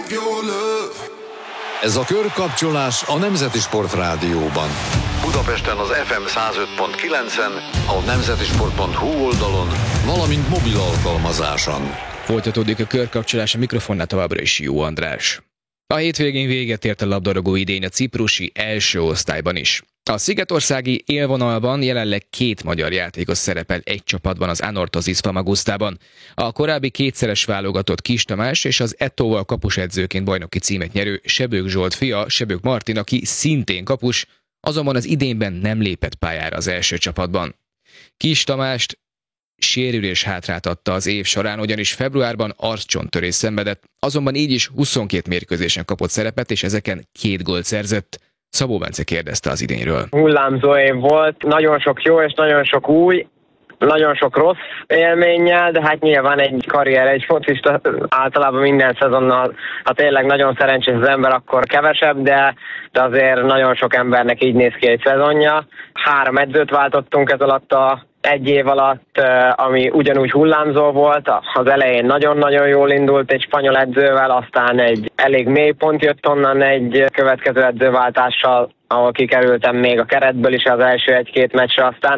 Ez a körkapcsolás a Nemzeti Sport Rádióban. Budapesten az FM 105.9-en, a nemzetisport.hu oldalon, valamint mobil alkalmazáson. Folytatódik a körkapcsolás, a mikrofonnál továbbra is Jó András. A hétvégén véget ért a labdarúgó idény a ciprusi első osztályban is. A szigetországi élvonalban jelenleg 2 magyar játékos szerepel egy csapatban, az Anorthosis Famagustában. A korábbi 2-szeres válogatott Kiss Tamás és az Eto'val kapusedzőként bajnoki címet nyerő Sebők Zsolt fia, Sebők Martin, aki szintén kapus, azonban az idényben nem lépett pályára az első csapatban. Kiss Tamást sérülés hátráltatta az év során, ugyanis februárban arccsontörést szenvedett, azonban így is 22 mérkőzésen kapott szerepet, és ezeken 2 gólt szerzett. Szabó Bence kérdezte az idényről. Hullámzó év volt, nagyon sok jó és nagyon sok új, nagyon sok rossz élménnyel, de hát nyilván egy karrier, egy focista általában minden szezonnal, ha tényleg nagyon szerencsés az ember, akkor kevesebb, de azért nagyon sok embernek így néz ki egy szezonja. 3 edzőt váltottunk ez alatt a 1 év alatt, ami ugyanúgy hullámzó volt. Az elején nagyon-nagyon jól indult egy spanyol edzővel, aztán egy elég mély pont jött onnan egy következő edzőváltással, ahol kikerültem még a keretből is az első 1-2 meccsre, aztán